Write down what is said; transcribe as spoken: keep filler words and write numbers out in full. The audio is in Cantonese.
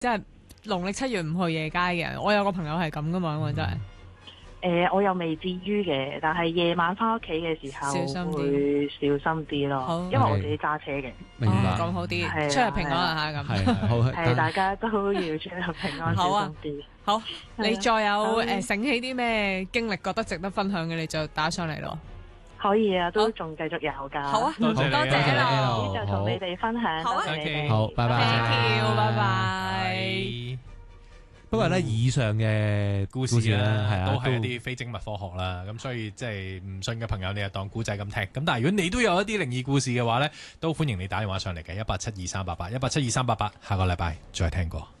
即係農曆七月唔去夜街嘅。我有個朋友係咁噶嘛，我真係。 誒、呃，我又未至於嘅，但係夜晚翻屋企嘅時候小心啲會小心啲咯，因為我自己揸車嘅。 明白， 咁、哦、好啲， 係啊出入平安啊嚇咁。 係好係大家都要出入平安， 好啊小心啲。 好，你再有好誒醒起啲咩經歷覺得值得分享嘅，你就打上嚟咯。 可以啊，都仲繼續有㗎。 好啊， 多謝多謝 L， 就同你哋分享。 好啊， 多謝你哋好，拜拜。 Thank you，拜拜。 拜。 不過咧，以上嘅故事咧， 係啊， 都係一啲非精密科學啦。咁所以即係唔信嘅朋友，你就當古仔咁聽。咁但係如果你都有一啲靈異故事嘅話咧，都歡迎你打電話上嚟嘅一八七二三八八一八七二三八八。下個禮拜再聽過。